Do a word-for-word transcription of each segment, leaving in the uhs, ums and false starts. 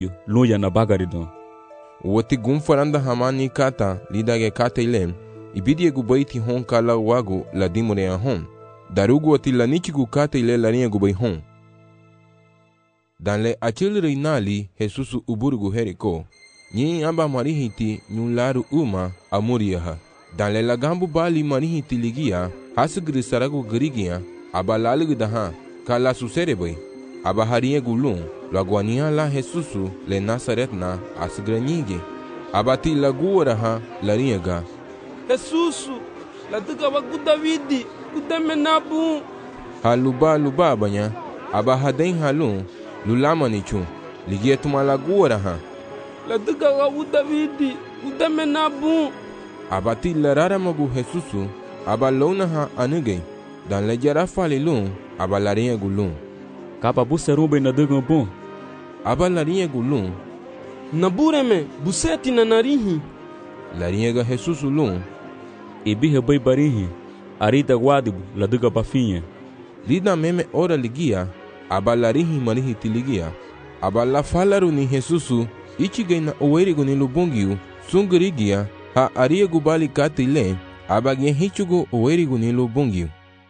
luya na bagarido. Woti gumfaranda hamani kata lidage kata ilem. Ibidi gubaiti hon kala wagu la dimore hon. Darugu wati la nichigu kata ile la nia gubai hon. Danle achil reinali Jesusu uburgu heriko. Nyi amba marihiti nyularu uma amuriyaha. Danle lagambu bali marihiti ligia hasgri saragu girigia aba lalig daha kala susere bai. Aba harie gulun laguania la Jesusu le Nazaret na asgranyige. Aba ti laguaraha la riega. Jesusu la tuka wagu Davidi kuteme nabu. Haluba luba banya aba hadain halun lulama nichu ligia tuma laguaraha. La tuka wagu Davidi kuteme nabu. Aba ti la rara magu Jesusu aba launaha anuge. Dan le jara falilun aba la riega gulun. Kapa buserube na dugo bon. Aba la riega gulun. Nabureme buseti na narihi. La riega Jesusu lun. Ibihe bai barihi. Arita guadibu la duga bafinha. Lida meme ora ligia. Aba la rihi marihi tiligia. Aba la falaru ni Jesusu. Ichige na oerigo ni lubungiu. Sungrigia. Ha ariego bali katile. Aba gen hichugo oerigo ni lubungiu.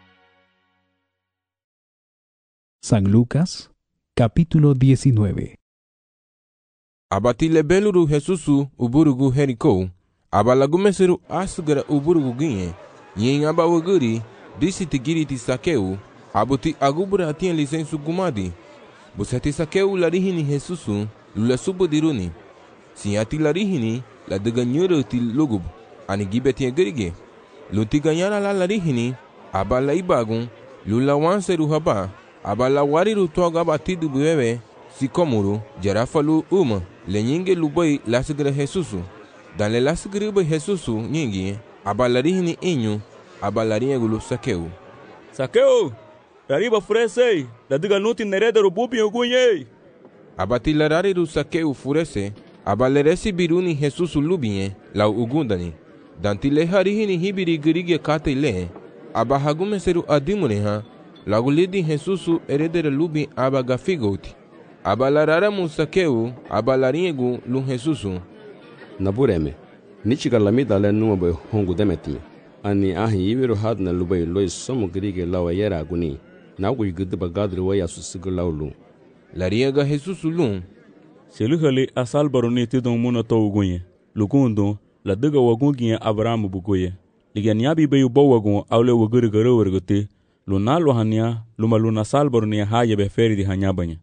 San Lucas, capítulo diecinueve. Abatile beluru Jesusu uburugu heriko. Abalagumeseru asgara uburugu ginye. Yen aba waguri disi tigiri ti sakeu. Abuti agubura atien lisensu gumadi. Busati sakeu larihini Jesusu lula subudiruni. Siati larihini la deganyuru ti lugub. Ani gibeti gerige. Lunti ganyara la larihini. Abala ibagun lula wanseru haba. Abala wariru toga batidu bebe sikomuru jarafalu uma lenyinge lubai lasgara Jesusu. Dan le lasgara bai Jesusu nyingi abalarihini inyu abalarinha gulu sakeu. Sakeu! Rariba furese! La diga nuti nereda rububi ogunye! Abati larariru sakeu furese abaleresi biruni Jesusu lubinye la ugundani. Danti le harihini hibiri girige kate le abahagumeseru adimuneha. Lagulidi Jesusu eredere lubi aba gafigoti. Aba larara musakeu aba laringu lu Jesusu. Nabureme. Nichiga lamida le nuobe hongu demetime. Ani ahi ibiru hadna lubai lois somo grige lawa yera aguni. Nagu yigudiba gadri waya susigu laulu. Lariega Jesusu lun. Seluhale asal baroni tidon muna to ugunye. Lugundo la diga wagungiye Abraham bugoye. Liganiabi bayu bawagun awle waguri garo wargote. Luna lohania luma luna salbornia haye be feri di hanyabanya.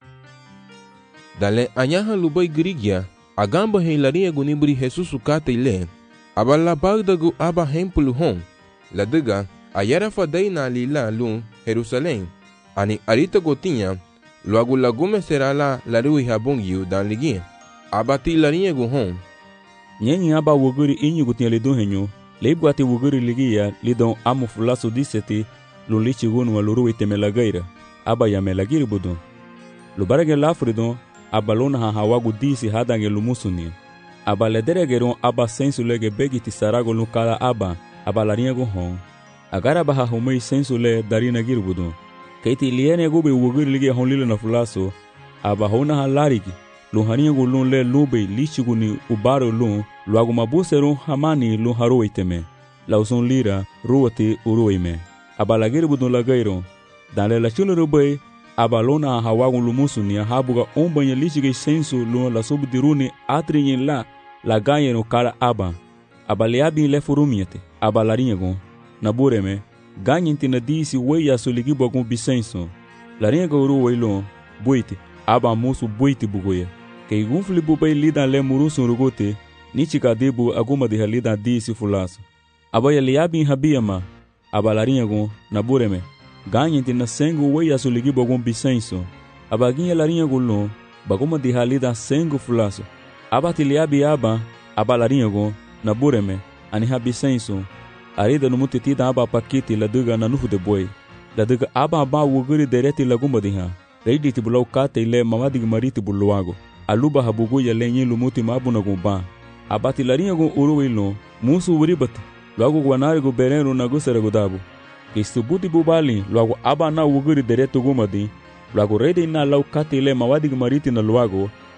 Dale anyaha lubai grigia agamba heilaria gunibri Jesusu kate ile. Abala bagdagu aba hempulu hon. La diga ayara fadai na lila lu Jerusalém. Ani arita gotinha logo lagume será la larui habungiu dan ligia. Abati larinha gu hon. Nyenyi aba wuguri inyu gutinha lidon henyo. Leibguati wuguri ligia lidon amu fulaso diseti. Lulichi gunu waluru itemelagaira aba ya melagiri budon lubarage lafridon aba lona ha hawagu disi hadange lumusuni aba lederegeron aba sensulege begiti sarago lukala aba aba laringo hon agara baha humei sensule darina girbudon keiti liene gube wugir lige honlile na fulaso aba hona ha larigi luharingo lun le lube lichiguni ubaro lun luagu mabuseron hamani lun haro iteme lauson lira ruwati uruime abalagiri budon lagairon dan le la chuluru bay abalona hawagun lumusuni habuga ombanya lichige sensu lu la subdiruni atrinyin la la ganyeno kala aba abaliabi le furumiete abalaringo nabureme ganyinti na disi weya soligi bogun bisenso la ringo ru weilo boite aba musu boite bugoye kay gunfli bubay lidan le murusun rugote nichika debu aguma de halida disi fulaso abaya liabi habiyama abalaringo nabureme ganyinti na sengu weya soligi bogun bisenso abaginha laringo lo baguma de halida sengu fulaso abati liabi aba abalaringo nabureme ani habisenso arida no mutitida aba pakiti la duga na nuhu de boy la duga aba aba wuguri dereti la gumba diha reidi tibulau kate ile mamadig mariti buluago aluba habugu ya lenyi lumuti mabuna gumba abati laringo uruwilo musu wuribat luago gwanari go bereno na gusere godabu kistubuti bubali luago aba na wuguri dereti gumadi luago reidi na lau kate ile mamadig mariti na luago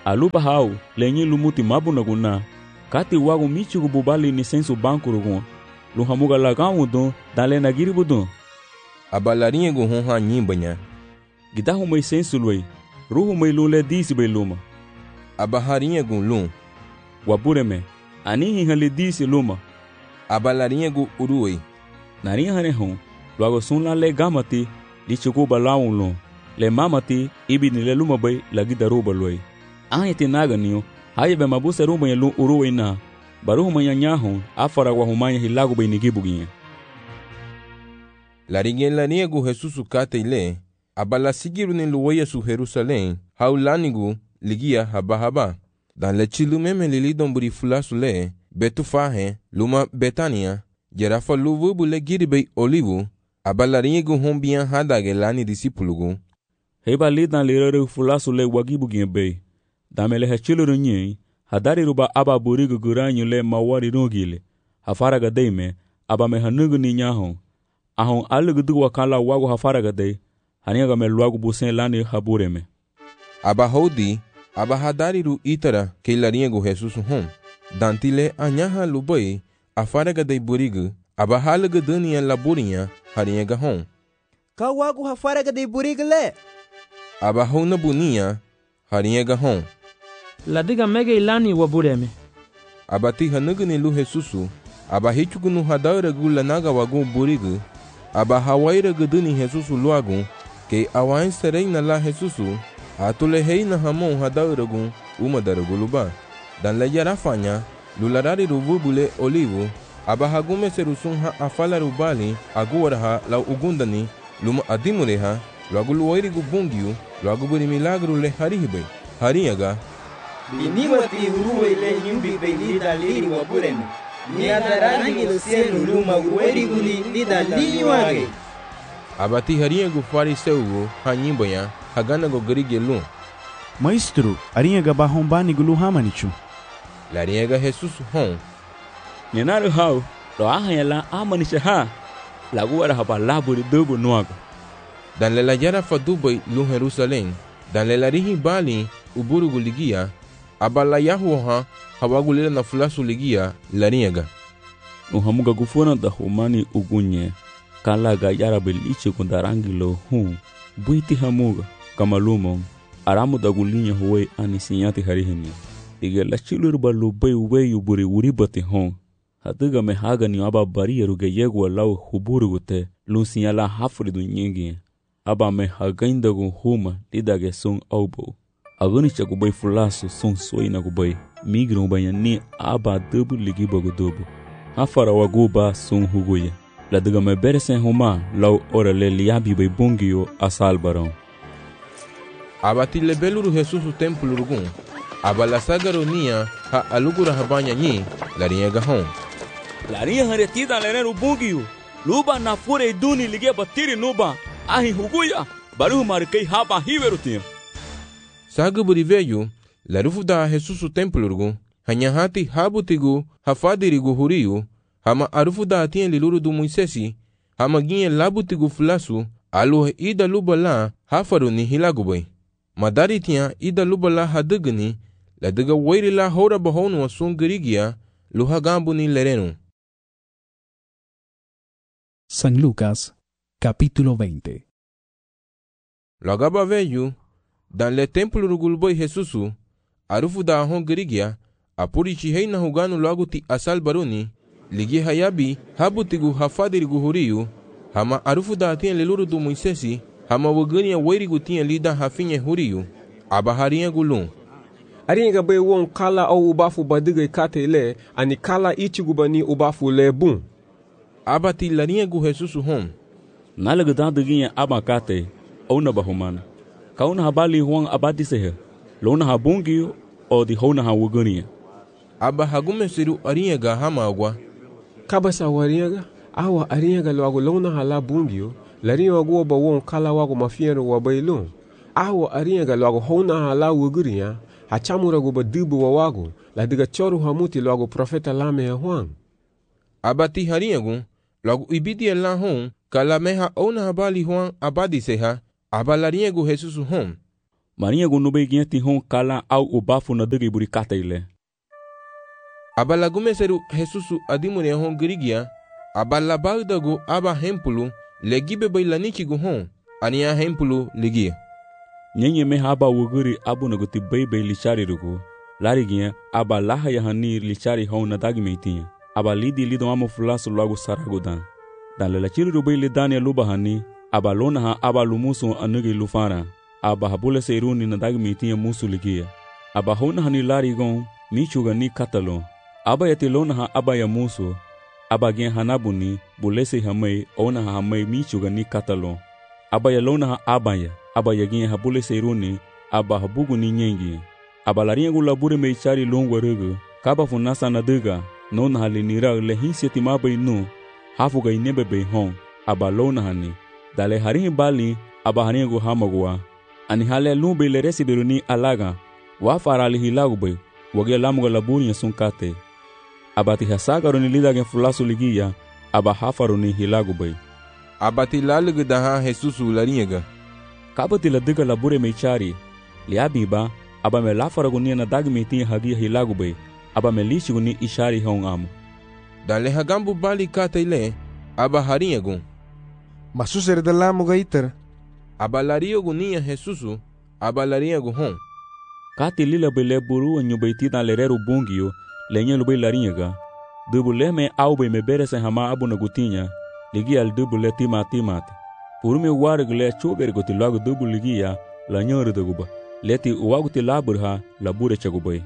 alupa hau lenyi lumuti mabunaguna kati wagu michigu bubali ni sensu bankurugun lu hamuga lagamu don dale nagiri budun abalarinha gu hon ha nyimbanya gidahu mai sensu loi ruhu mai lule disi bai luma abaharinha gu lum wabureme ani hinhali disi luma abalarinha gu uruoi nari hane hon luago sunla le gamati li chiku balawun lum le mamati ibi ni le luma bai lagi daruba loi ahiti naga niyo haye be mabuse rumba ye lu uruwe na baruhu manya nyahon afara wa humanya hilago bai nigibuginye larinha larinha gu Jesusu kate ile abala sigiru ni luwaya su Jerusalém haulanigu ligia haba haba dan le chilu meme lili domburi fulasu le betu fahe luma Betania jerafa luvubu le giribei olivu abalarinha gu hombian hadage lani disipulugu heba li dan lirere fulasu le wagibuginye bei damele hechiluru nyi hadari ruba aba burigu guranyu le mawari nugile hafaraga deime aba me hanugu ni nyahon ahon alugu duwa kala wagu hafaraga de haniga me luagu busen lani habureme aba hodi aba hadari ru itara ke larinha gu Jesus hom dantile anyaha lubai afaraga de burigu aba halugu dunia laburinha harinha ga hom ka wagu hafaraga de burigu le aba hona bunia harinha ga hom ladiga mege ilani wabureme abati hanugu ni lu Jesusu aba hichugu nu hadaira gu lanaga wagu burigu aba hawaira gu duni Jesusu luagu ke awain serei na la Jesusu atule hei na hamon hadaira gu umadara gu luba dan le yarafanya lularari ruvubule olivu aba hagume serusun ha afala rubali aguwaraha la ugundani luma adimureha luagu luwairi gu bungiu luagu buri milagru le harihibe hariyaga Biniwati uruwe le nyumbi be lida liri wabureme. Ni adarani lusenu luma uweri guli lida liri wage. Abati harinha gu fariseu ha nyimbonya hagana go grige lum. Maestro, harinha ga bahombani gulu hamanichu. Larinha ga Jesus hon. Nenaru hau lo ahanya la amanisha ha lagu wara haba laburi dubu nuago. Dan lela yara fadubai lu Jerusalém dan lela rihi bali uburu guligia abala yahuha hawagulela na fulasu ligia larinha uhamuga gufuna da humani ugunye kalaga yara beliche kundarangilo hu buiti hamuga kamalumo aramu da gulinya huwe anisinyati harihini igela chilur balu bay we uburi uribati hon hatuga me haga ni aba bari ruge yegwa law huburu gute lusinyala hafridu nyingi aba me hagainda gu huma lidage sung aubo agoni chaku bay fulasu sung soina gu bay migron bayani aba dubu ligi bagu dubu afara waguba sung huguye la daga me beresen huma law ora le liabi bay bungio asal baron abati le beluru Jesus o templo rugun aba la sagaronia ha alugura habanya nyi larinha gahon larinha haretida leneru bungio luba na fure duni ligia batiri nuba ahi huguya baru markei haba hiverutin saguburi veio larufu da Jesus o templo rugun hanyahati habutigu hafadirigu huriu hama arufu da atien liluru du Moisesi hama ginye labutigu fulasu alu ida luba la hafaru ni hilagubai madari tia ida luba la hadugni la daga wairi la hora bahonu wa sungirigia luha gambu ni lerenu. San Lucas, capítulo veinte. Lagaba veio dan le templo rugulboi Jesusu arufu da hongirigia apuri chihei na huganu lagu ti asal baruni ligi hayabi habutigu hafadirigu huriu hama arufu da atien leluru du Moisesi hama wagania wairigu tien lida hafinye huriu abaharinha gulum aringa bai won kala au ubafu badiga kate le ani kala ichigu bani ubafu le bun abati larinha gu Jesusu hom nalaga da daginha abakate au na bahumana kauna habali huang abadi sehe lona habungi o di hona hawagania aba hagume siru arinha ga hama agwa kabasa warinha ga awa arinha ga lagu lona hala bungio larinha wagu ba won kala wagu mafiero wa bailon awa arinha ga lagu hona hala waguriya hachamura go badubu wa wagu la diga choru hamuti lagu profeta lame huang abati harinha gu lagu ibidi la hon kala meha ona habali huang abadi seha aba larinha gu Jesusu hom Marinha gu nube gien ti hon kala au ubafu na degi buri kata ile. Abala gumeseru Jesusu adimune hon girigia. Abala bagdagu aba hempulu legibe bay laniki gu hon. Ania hempulu ligia. Nyenye me haba wuguri abu na guti bay bay lichari rugu. Lari gien aba laha ya hani lichari hon na dagi meitinha. Aba lidi lido amo fulasu lagu saragudan. Dan le lachiri rubay lidania luba hani. Aba lona ha aba lumusu anugi lufara. Aba habule seiruni na dagi meitinha musu ligia. Aba hona hani lari gon michuga ni katalon. Aba yati lona ha aba ya musu. Aba gien hanabuni bulese hamay ona ha hamay michuga ni katalon. Aba ya lona ha aba ya. Aba ya gien habule seiruni aba habugu ni nyengi. Aba larinha gu labure meichari longwa rugu. Kaba funasa na duga. Nona hali nira le hinsi timabay nu. Hafuga inebe bay hon. Aba lona hani. Dale harinhi bali aba harinha gu hamagwa. Ani hale lumbe le resibiruni alaga. Wafara ali hilagu bay. Wage lamuga laburi ya sunkate. Abati hasagaruni lidagen fulasu ligia. Aba hafaruni hilagu bay. Abati lalugu daha Jesusu larinha. Kabati la duga labure meichari. Liabiba. Aba me lafaragunia na dagi meitinha hagia hilagu bay. Aba me lishiguni ishari hon amu. Dale hagambu bali kata ile. Aba harinha gun. Masusere da lamuga iter. Aba lario gunia Jesusu. Aba larinha gun hon. Kati lila bele buru anyu beiti dan lereru bungio. Lenye lubay larinha ga. Dubule me au bay me berese hama abu na gutinha. Ligi al dubule tima timate. Purume warig le choger guti lagu dubu ligia. La nyoru duguba. Leti uwaguti laburha labure chagubay.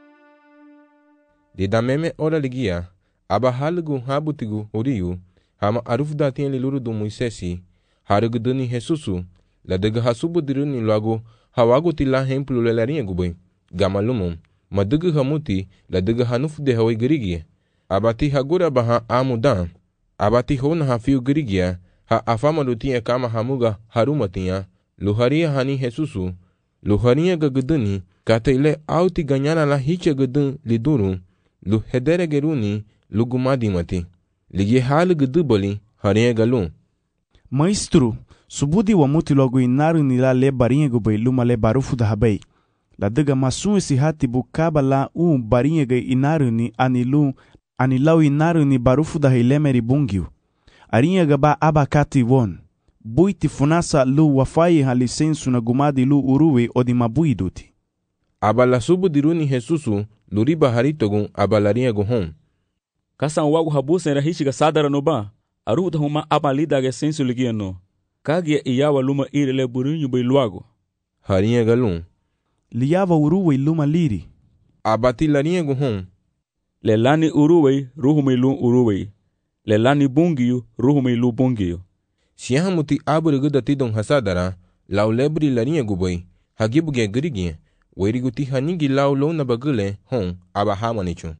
Dida meme ora ligia. Aba halgu habutigu uriu. Hama aruf datien liluru du Moisesi. Harugu duni Jesusu. La dega hasubu diruni lagu. Hawaguti la hemplu le larinha gubay. Gamalumum. Madugu hamuti la dega hanufu de hawai girigia. Abati hagura baha amudan. Abati hona hafiu girigia. Ha afama lutia kama hamuga harumatia. Luharia hani Jesusu. Luharia gaguduni. Kata ile auti ganyana la hiche gudun liduru. Lu hedere geruni lugumadi mati. Ligi hali guduboli harinha galun. Maestro, subudi wa muti logo inaru ni la le barinha gubay luma le barufu da habay. La dega masun esi hati bukaba la u barinha ga inaru ni anilu anilau inaru ni barufu da hilemeri bungiu. Arinha gaba abakati won. Buiti funasa lu wafai ha lisensu na gumadi lu uruwe odi mabui duti. Abala subu diruni Jesusu luriba haritogun abalarinha gun hon. Kasan wagu habusen rahishiga sadara no ba. Aruda huma abalida ge sensu ligia no. Kagia iyawa luma ire le burinyu bay luago. Harinha galun. Liava uruwe luma liri. Abati larinha gun hon. Le lani uruwe ruhume lu uruwe. Le lani bungiyu ruhume lu bungiyu. Siyahamuti aburigu datidon hasadara. Lau lebri larinha gubay. Hagibuge girigia. Weriguti hanigi lau lo na bagule hon aba hamanichu.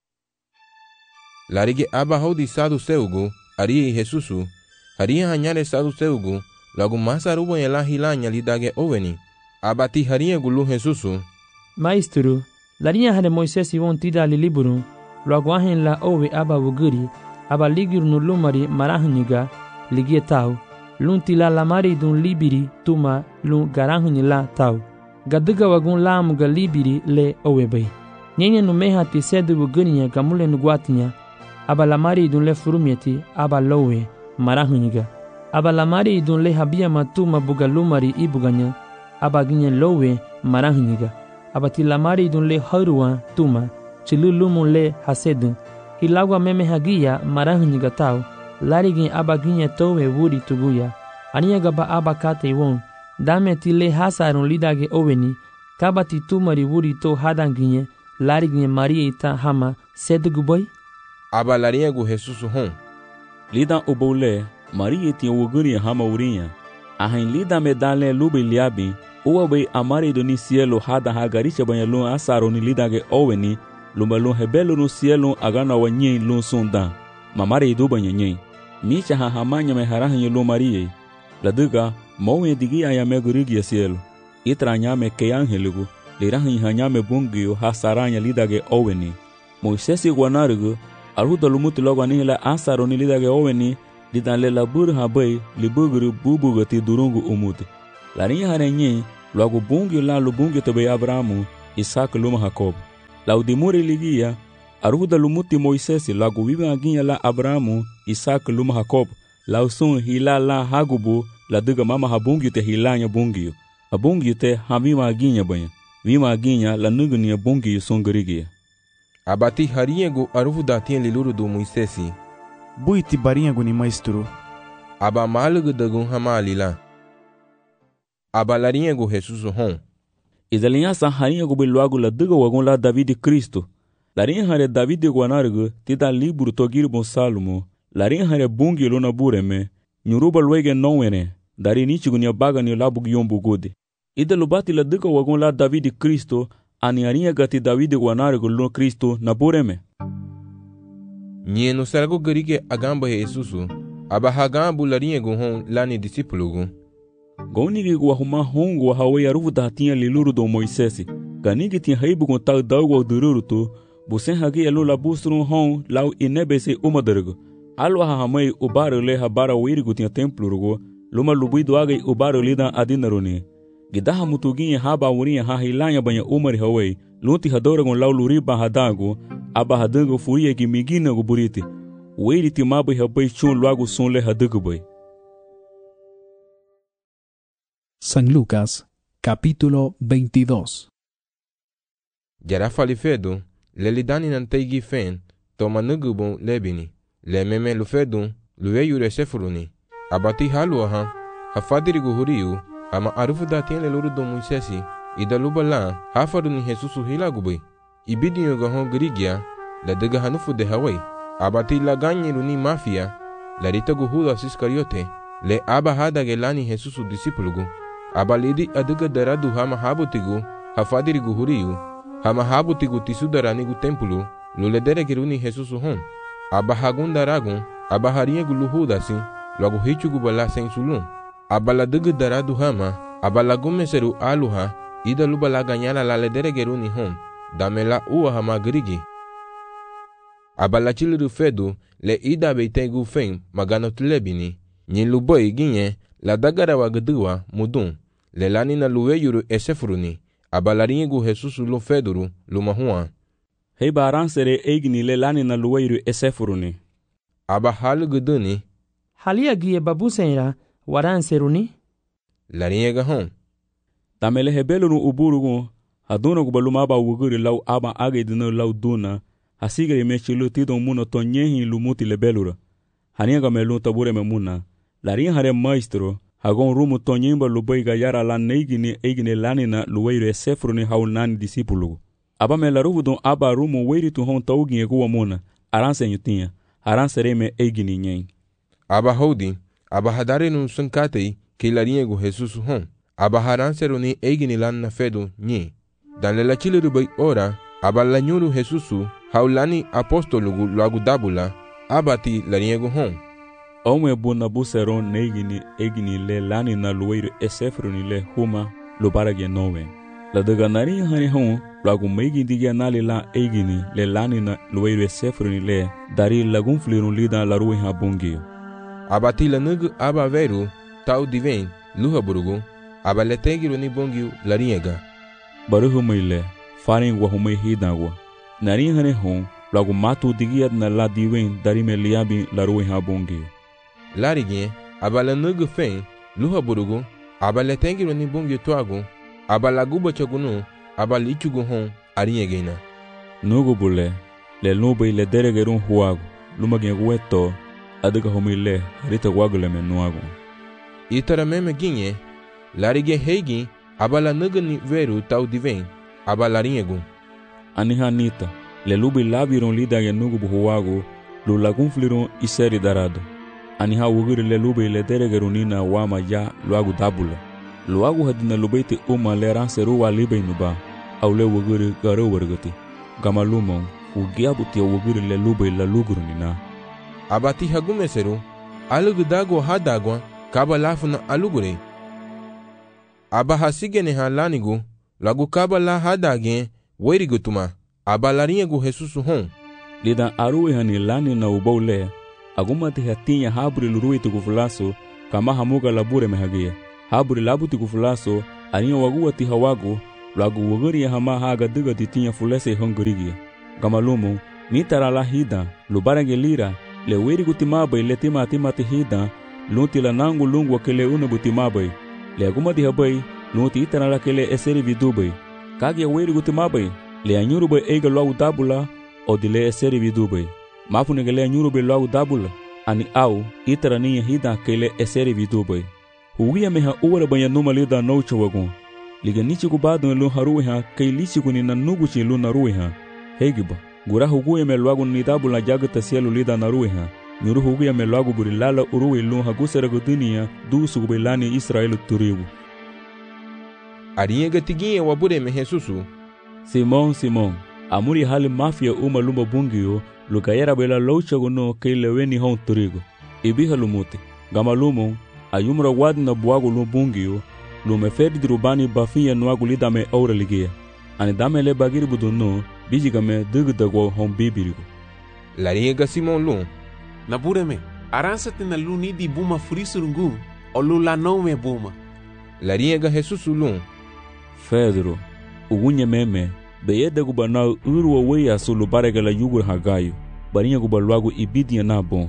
Larige aba hodi sadu seugu arie Jesusu. Haria hanyare sadu seugu. Lagu masa rubo yela hilanya lidage oveni. Abati haria gulu Jesusu. Maestro, larinha hane Moisesi won tida li liburu. Lagu ahen la ove aba wuguri. Aba ligir no lumari marahuniga. Ligie tau. Lun tila lamari dun libiri tuma lun garahuni la tau. Gaduga wagun lamu ga libiri le owebay. Nyenye no meha ti sedu wuguniya gamule no guatinya. Aba lamari dun le furumieti aba lowe marahuniga. Aba lamari dun le habia matuma buga lumari ibuganya. Aba ginye lowe marahuniga. Aba ti lamari dun le haruwa tuma. Chilu lumu le hasedu. Hilagwa meme hagia marahuniga tau. Larigin aba ginye towe wuri tuguya. Aniya gaba aba kate won. Dame ti le hasarun lidage oweni. Kabati tumari wuri to hadanginye. Larigin maria ita hama sedu guboy. Aba larinha gu Jesusu hon. Lidan ubole maria ti wuguri hama urinha. Ahin lida medale lube liabi. Uwa bay amari do ni cielo hada hagaricha banyalun asaro ni lidage oweni. Lumbalun hebelu no cielo agana wanyi lun sunda. Mamari do banyanyi. Micha ha hamanya me harahanyi lo marie. Laduga mowe digi ayame gurigi cielo. Itranya me ke angeligu. Lirahanyi hanyame bungio hasaranya lidage oweni. Moisesi guanarugu. Aruda lumutu logo anihila asaro ni lidage oweni. Lidan le labur habay libuguru bubugati durungu umuti. Larinha harenye Logo bungi la lubungi tabe Abrahamu, Isaac luma Jacob. La udimuri ligia, aruda lumuti Moisés logo vive aguinha la Abrahamu, Isaac luma Jacob. La usun hila la hagubu, la duga mama habungi te hilanya bungi. Habungi te hamima aguinha banha. Vima aguinha la nugunia bungi songrigia. Abati hariego aruda tien liluru do Moisés. Buiti barinhago ni maestro. Aba malugu dagun hamalila. Aba larinhago Jesus hon. Idalinha harinhago biluago la duga wagon la David Cristo. Larinha hare David guanargo tida libro togir bon Salmo. Larinha hare bungi lona bureme. Nyuruba luege nowene. Dari nichigo ni baga ni labu gyombu gode. Ida lubati la duga wagon la David Cristo. Ani arinha gati David guanargo lo Cristo na bureme. Nye no sargo garige agamba Jesusu. Aba hagambu larinhago hon lani discípulo. Gonigi guahuma hongo wa hawe aruvu da tinha liluru do Moisés. Ganigi tinha reibu com tal dago ao dururuto. Busen hagi elu la busrun hon lau inebese umadergo. Alu hahamai ubaro le habara wirigu tinha templo rugo. Luma lubuido agai ubaro lida adinaruni. Gidaha mutuginha haba urinha hahilanya banha umari hawe. Lunti hadoragon lau luriba hadago. Aba hadango furia gi migina go buriti. Wiri timabai habai chun luago son le hadago bai. San Lucas, capítulo veintidós. Jara falifedo, lelidani nantegi fen, toma nugubon lebini, le meme lufedun, lueyure sefuruni, abati haluaha, hafadirigu huriu, ama arufu datien leluru do Moisesi, idaluba la, hafaduni Jesusu hilagubi, ibidinyo gahon grigia, la dega hanufu de Hawaii, abati la ganyiruni mafia, la ritagu Judas Iscariote, le aba hada gelani Jesusu disipulugu, abalidi aduga daradu hama habutigu hafadirigu huriu hama habutigu tisudaranigu tempulu luledere geruni Jesusu hon abahagun daragun abahariegu luhudasi lagu hichugu bala sensulun abaladuga daradu hama abalagumeseru aluha ida lubala ganyala la ledere geruni hon damela uwa hama grigi abalachiliru fedu le ida beitegu fen maganotlebini nyiluboy ginye la dagara wagduwa mudun le lani na lueyuru esefuruni abalaringu Jesusu lo feduru lo mahua hei baransere eigni le lani na lueyuru esefuruni aba halu guduni halia gie babusenra waranseruni laringa hon tamele hebelunu uburugu haduna gubaluma aba wuguri lau aba agedino lau duna hasigere mechilu tidon muno tonyehi lumuti lebelura haniga melu tabure memuna larin hare maestro hagon rumu tonyimba lubai gayara la neigini eigini lanina luweiro esefruni haunani discípulo aba melaruvu don aba rumu weiritu hon taugi egu amuna aranse nyutinha aransereme eigini nyen aba hodi aba hadare nun sankatei ke larin egu Jesus hon aba haranseruni eigini lanna fedo nyi dan le lachile rubai ora aba lanyuru Jesusu haulani apostolugu lagu dabula abati larin egu hon Omwe buna buseron neigini egini le lani na luweiro esefruni le huma lubarage nowe. La daga nari hani hon lagu meigi digia nali la egini le lani na luweiro esefruni le dari lagun flirun lida la ruwe habungi. Abati la nugu aba veru tau diven luha burugu aba le tegiru ni bongi la riega. Baruhu meile farin wa humei hidagwa. Nari hani hon lagu matu digia na la diven dari me liabi la ruwe habungi. Larigien abala nugu fen luha burugu abala tengiru ni bungi tuagu abala guba chagunu abala ichugu hon ariegena nugu bule le lube le deregerun huagu lumagien weto adiga homile rita wagule menuagu itara meme ginye larigien heigi abala nugu ni veru tau diven abala riegu anihanita le lube labirun lidage nugu huagu lu lagun flirun iseri darado Aniha wugiri le lube le deregerunina wama ya luagu dabula. Luagu hadina lubeite uma le ranseru wa libe nuba. Au le wugiri gare wargati. Gama lumon, ugiabuti ya wugiri le lube la lugurunina. Abati hagumeseru, alugu dago hadagwa, kaba lafuna alugure. Aba hasigene halanigu, lagu kaba la hadage, werigutuma. Aba laringu Jesusu hon. Lida aruwe hani lani na ubaule. Agumati hatinha haburi luruiti kufulaso kama hamuga labure mehagia haburi labuti kufulaso Arinha wagu ati hawagu, lagu wagari hama haga diga titinha fulese hongorigia. Gamalumo, ni tarala hida, lubarange lira, le weri gutimabai le tima timati hida, lunti la nangu lungu wakele unabutimabai. Le agumati habai, lunti itarala kele eseri vidubai. Kage weri gutimabai, le anyurubai eiga loagu dabula, o dile eseri vidubai. Mafunege le anyurubai loagu dabula, ani au, itara niya hida kele eseri vidubai. Huwia meha uwala banya numa lida noucha wagun. Liga nichi kubado lu haruiha, kei lichi kuni na nuguchi lu naruiha. Hegiba, gura huguya me loagu nidabula jagata sielu lida naruiha. Nyuru huguya me loagu burilala urui lu hagusera gudunia, du sugubailani Israelu turibu. Arinha gatiginha wabureme Jesusu. Simon, Simon, amuri hali mafia uma lumba bungio, lukayera bela loucha guno kei leweni hon turigo. Ibiha lumuti, gamalumo, ayumra wadna buagu lumbungio, lume fedi dirubani bafiya nuagu lidame aura ligia. Ani dame le bagiri buduno, bijigame digdago hon bibirigo. Larinha Simon lu. Nabureme, aransate na lu ni di buma frisurungu, o lu la nome buma. Larinha Jesus lu. Pedro, ugunye meme, beyede gubana urwa weya sulu barega la yugur hagayo, barinha gubalwagu ibidia na bon.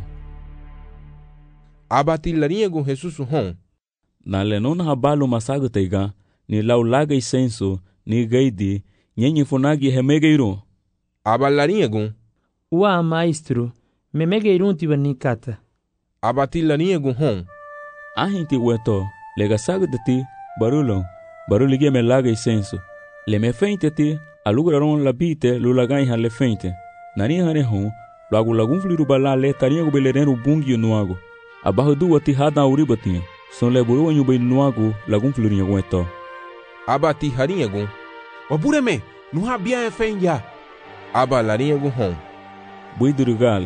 Abati larinha gu Jesus hon. Na lenona habalo masaga teiga, ni lau laga isenso, ni gaidi, nyenye funagi hemegeiro. Aba larinha gu. Ua maestro, memegeiro tiba ni kata. Abati larinha gu hon. Ahinti weto, lega saga dati, barulon. Baruligia me laga isenso. Le me feinte ti, alugraron la bite, lulagai ha le feinte. Nani hane hon, lagu lagun fliru bala le tarinha gubeleren bungi nuago. Abahu du ati hada uribatinha. Son le buru anyu bay nuago lagun fliru nyagueto. Abati harinha gun. Wabureme, nuha bia e fenya. Aba larinha gun hon. Buidurugal.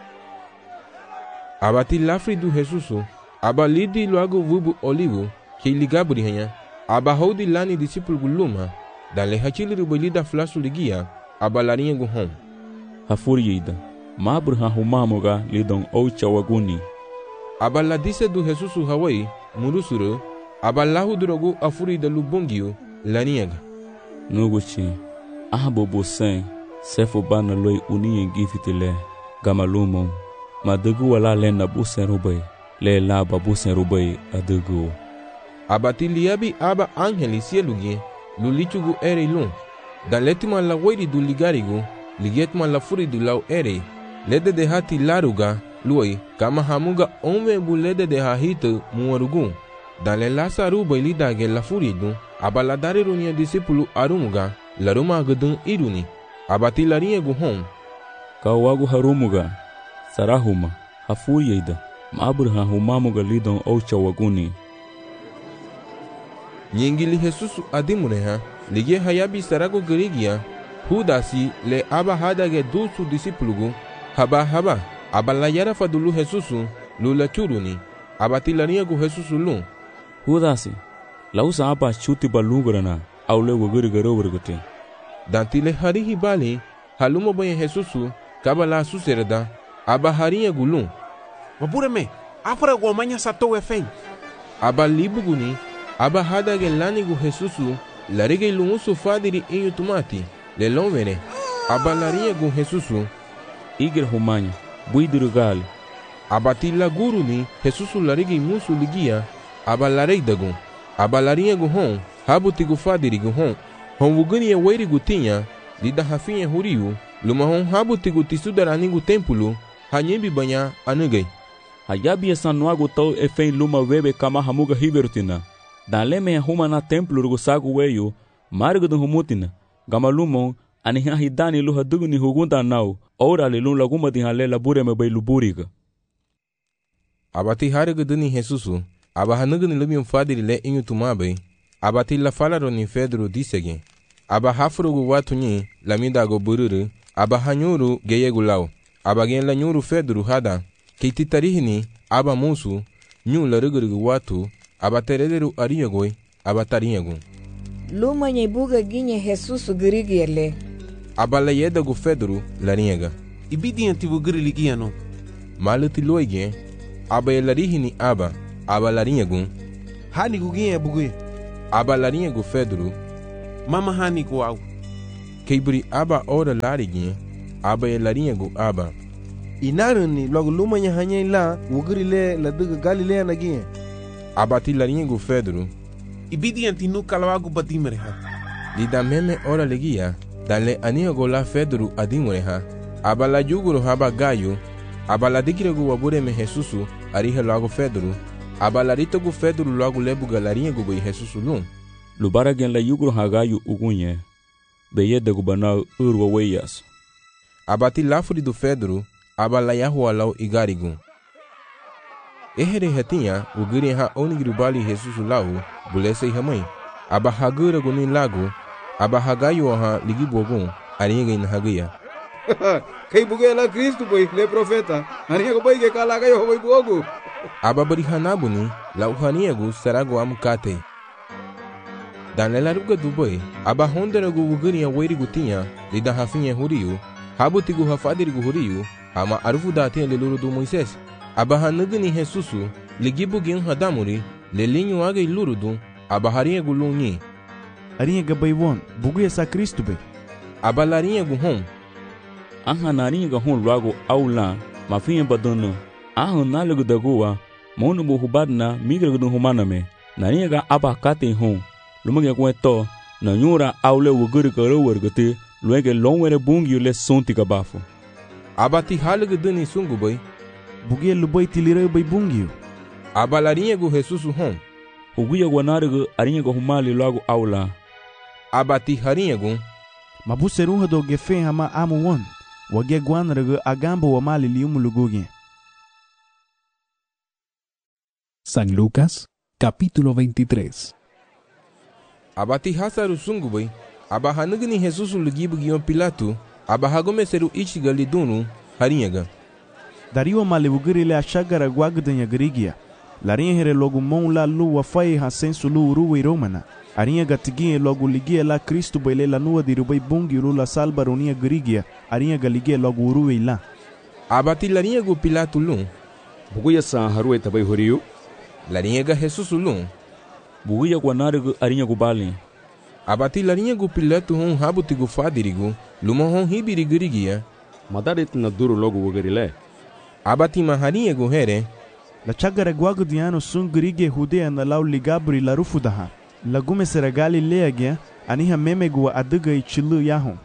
Abati lafri du Jesusu. Aba lidi luago vubu olivo, que ligaburi hanya. Aba hodi lani discípulo guluma, dale hachili rubalida flasu ligia, aba larinha gu hon. Hafurida, mabur ha humamoga lidon oucha waguni. Aba la dise du Jesusu Hawaii, murusuru, aba lahu drogu afurida lubungio, larinha. Nuguchi, ahabo bosen, sefo bana loi unie gifitile, gamalumo, madugu wala lena busen rubai, le laba busen rubai adugu. Abati liabi aba angeli sielugie, lulichugu ere lun. Dan letima la weiri du ligarigu, ligetma la furi du lau ere, lede de hati laruga, lui, kama hamuga ome bu lede de hahita muarugu. Dan le lasa ruba ilidage la furi du, aba la dare runia disipulu arumuga, laruma agudun iruni. Abati larinha gu hon. Kawagu harumuga, sarahuma, hafuri ida, mabur ha humamuga lidon oucha waguni. Nyingili Jesusu adimuneha, ligie hayabi sarago gerigia, hudasi le aba hadage dusu disipulugu, haba haba, aba la yara fadulu Jesusu, lula churuni, abati larinha gu Jesusu lu. Hudasi, lausa aba chuti balungrana, au le wagiri garovergate. Dantile harihi bali, halumo banye Jesusu, kabala suserda, aba harinha gulu. Wabureme, afra gomanya sato efen. Aba libuguni, aba hadage lani gu Jesusu, larige lumusu fadiri inyu tumati, le lonvene, aba larinha gu Jesusu, igir humanya, buidurugal. Abati la guruni, Jesusu larige musu ligia, aba lareidagu, aba larinha gu hon, habuti gu fadiri gu hon, hon wuguni ya weiri gu tinha, lida hafinha huriu, luma hon habuti gu tisudarani gu tempulu, hanyembi banya anugai. Hayabi esanuagu tau efen luma webe kama hamuga hiberutina. Daleme ya huma na templo rugusagu weyo, margu dun humutina, gamalumon, aniha hidani luha duguni hugunda nau, ora li lun laguma di halela bureme bay luburiga. Abati hariga duni Jesusu, aba hanuguni lumium fadiri le inyu tumabe, abati la falaro ni Pedro disege, aba hafrugu watu nyi, lamidago bururu, aba hanyuru geyegu lau, aba gen la nyuru Pedro hada, keititarihini, aba musu, nyu la rugurigu watu, aba terederu ariagoi, aba tariagu. Luma nyebuga ginye Jesusu girigiele. Aba la yedagu Pedro lariaga. Ibidi antivu giriligiano. Maluti loige, aba yelarihini aba, aba lariagu. Hani guginye bugui. aba larinha gu Pedro, mama hani gu au. Keiburi aba ora larigin, aba e larinha gu aba. Inarani logo lumanya hanya la wuguri le la duga Galilea nagie. Aba ti larinha gu Pedro. Ibidi antinu kalawagu badimereha. Lida meme ora legia, dale ania go la Pedro adimureha. Aba la juguro haba gayo, aba la dikire gu wabure me Jesusu, ariha logo Pedro. Aba la rito gu Pedro logo lebuga larinha gu bai Jesusu lum. Lubara gen la juguro hagayo ugunye. Beye de gubanau urwa weyas. Aba ti lafuri do Pedro, aba la yahua lau igarigun. Ehere hatinha, o guri ha onigru bali Jesusu lau, bulese hamai. Aba hagura gunin lago, aba hagayo ha ligi bogun, aringa in hagaya. Kay buge la Cristo boy, le profeta, aringa ko boy ke kala kayo boy bogu. Aba bari hanabuni, la uhaniagu sarago amukate. Dan la ruga do boy, aba hondera gu uguri ya wairi gutinha, lida hafinha huriu, habutigu hafadiri gu huriu, ama arufu dati le luru do Moisés. Aba hanugni Jesusu, ligibu gin hadamuri, le linho aga ilurudu, aba harinha gu lunyi. Arinha gabaywon, bugu ya sa Cristo be. Aba larinha gu hom. Aha narinha ga hon logo aula, mafinha badono. Aha nalagu dagoa, monu bu hubadna migra gu humana me. Narinha ga aba kate hon. Lumage kweto, na nyura aule wuguri karo wargate, luege longwere bungi le sonti kabafo. Aba ti halugu duni sungu boy. Bugia lubai tilire bai bungio. Aba larinha gu Jesusu hom. Uguya guanarigu arinha gu humali logo aula. Aba ti harinha gu. Mabuseruha do gefe hama amu won. Wage guanarigu agambo wa mali liumu lugugi. San Lucas, capítulo veintitrés. Aba ti hasaru sungu boy. Aba hanugni Jesusu lugibu gion Pilato. Aba hagomeseru ichiga lidunu harinha ga. Dario malewugiri le achagara guagdanya grigia. Larinha here logo mon la lu wafai hasensu lu uruwe romana. Arinha gatigie logo ligia la Cristo bele la nua dirubai bungi uru la salba ronia grigia. Arinha galigie logo uruwe la. Abati larinha gu Pilato lum. Buguya sa haruwe tabai horiu. Larinha ga Jesusu lum. Buguya guanarigu arinha gu bali. Abati larinha gu Pilato hon habuti gu fadirigu. Luma hon hibiri grigia. Madarit na duru logo wugarile. Abati maharinha gu here. La chagara guagdiano sun grige hudea na lau ligabri la rufudaha. La gume sera Galilea gya, aniha meme gua aduga i chilu yahon.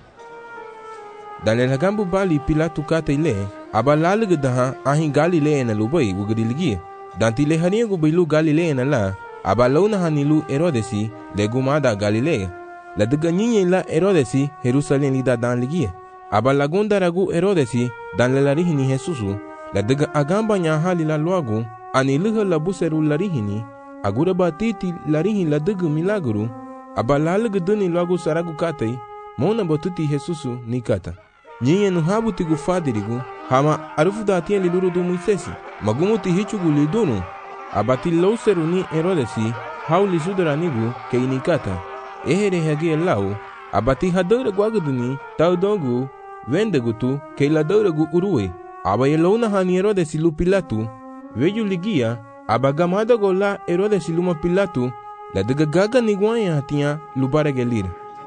Dale la gambu bali Pilato kata ile, aba laluga daha ahin Galilea na lubai wugadiligi. Danti le harinha gu bilu Galilea na la, aba launa hanilu Herodesi, le gumada Galilea. La duga nyinye la Herodesi, Jerusalem lida dan ligi. Aba lagunda ragu Herodesi, dan le larihini Jesusu. La daga agamba nya hali la loagu, ani luha la buseru larihini, agura batiti larihin la daga milagru, aba laluga duni loagu saragu katai, mona batuti Jesusu ni kata. Nyinye nuhabuti gu fadirigu, hama arufu dati li luru du Moisesi, magumuti hichugu li dunu, abati lauseru ni Herodesi, hauli sudaranigu ke ni kata. Ehere hagi lau, abati hadora guaguduni, taudogu, vendegutu, ke la doragu uruwe. Aba yelona hani Herodes lu Pilato, veju ligia, aba gamada gola Herodes luma Pilato, la daga gaga niguanya hatia lubara gelir.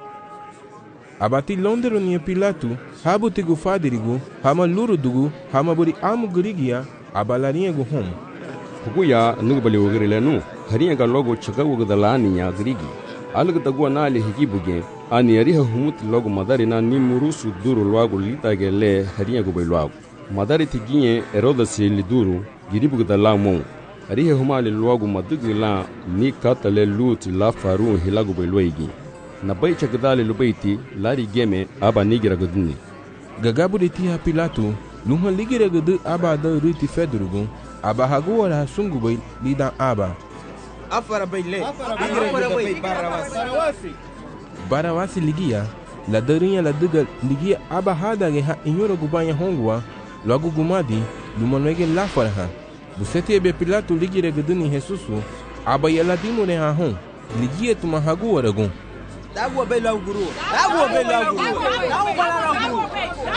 Aba ti londero ni Pilato, habu tigu fadirigu, hama luru dugu, hama buri amu grigia, aba larinha gu hom. Buguya nugbali wugarile nu, harinha ga logo chaga wugadalani ya grigi. Alga tagua na ali higibuge, ani ariha humut logo madari na nimurusu duru loago litage le harinha gu bai loago. Madari tiginye Herodes liduru giribu da la mon arihe humali loagu madugu la ni katale lut la faru hilagu beloigi na bai chagdale lubaiti lari geme aba nigira gudni gagabu de tia Pilato lunha ligira gudu aba da ruti fedrugu aba haguara sungu bai lidan aba afara bai le afara bai barawasi barawasi ligia la darinha la duga ligia aba hada ge ha inyoro gubanya hongwa logo gumadi lumanwege la farha buseti ebe Pilato ligire guduni Jesusu aba yala dimure ha hon ligie tuma hagu waragun dagu be la guru dagu be la guru dagu bala la guru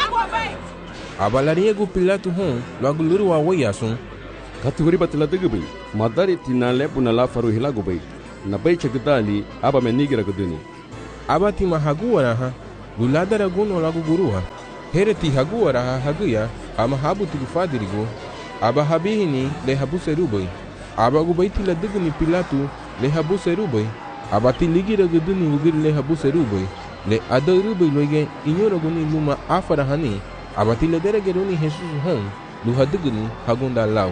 aba la riego Pilato hon logo luru wa wayasun katuri batla dugubi madari tinale puna la faru hilagu bai na bai chakitali aba menigira kuduni. Aba ti mahaguara ha, luladara guno lagu gurua. Here ti haguara ha haguya, ama habu ti gufadirigo. Aba habihini le habu serubai. Aba gubai ti laduguni Pilatu le habu serubai. Aba ti ligira guduni ugir le habu serubai. Le adarubai loige inyora guni luma afara hani. Aba ti ledere geruni Jesus hon, lu haduguni hagunda lau.